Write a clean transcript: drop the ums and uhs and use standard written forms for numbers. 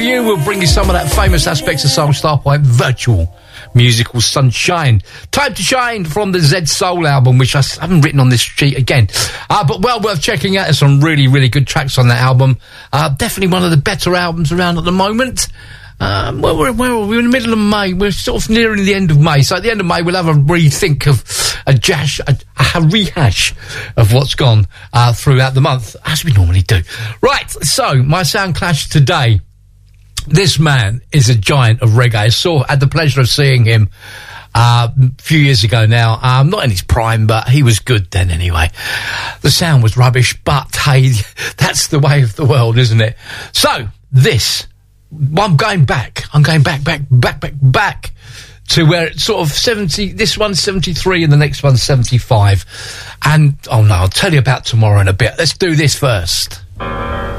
for you. We'll bring you some of that famous aspects of Soul Starpoint, virtual musical sunshine. Time to Shine from the Zed Soul album, which I haven't written on this sheet again. But well worth checking out. There's some really, really good tracks on that album. Definitely one of the better albums around at the moment. Well, we're in the middle of May. We're sort of nearing the end of May. So at the end of May, we'll have a rethink of a rehash of what's gone throughout the month, as we normally do. Right, so my sound clash today. This man is a giant of reggae. Had the pleasure of seeing him a few years ago now. Not in his prime, but he was good then anyway. The sound was rubbish, but hey, that's the way of the world, isn't it? So, I'm going back to where it's sort of 70, this one's 73 and the next one's 75. And, oh no, I'll tell you about tomorrow in a bit. Let's do this first.